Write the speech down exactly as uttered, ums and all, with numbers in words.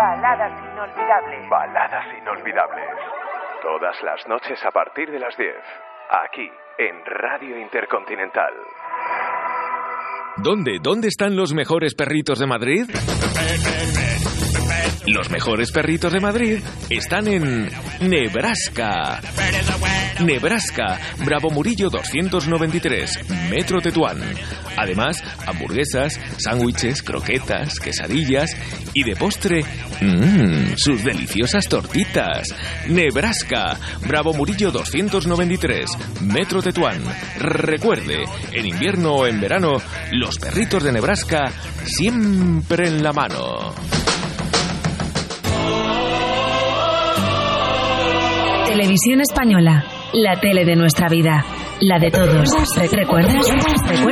Baladas inolvidables. Baladas inolvidables. Todas las noches a partir de las diez. Aquí, en Radio Intercontinental. ¿Dónde? ¿Dónde están los mejores perritos de Madrid? Los mejores perritos de Madrid están en Nebraska. Nebraska, Bravo Murillo doscientos noventa y tres, Metro Tetuán. Además, hamburguesas, sándwiches, croquetas, quesadillas y de postre, mmm, sus deliciosas tortitas. Nebraska, Bravo Murillo doscientos noventa y tres, Metro Tetuán. Recuerde, en invierno o en verano, los perritos de Nebraska siempre en la mano. Televisión Española, la tele de nuestra vida, la de todos. ¿Recuerdas? ¿Recuerdas?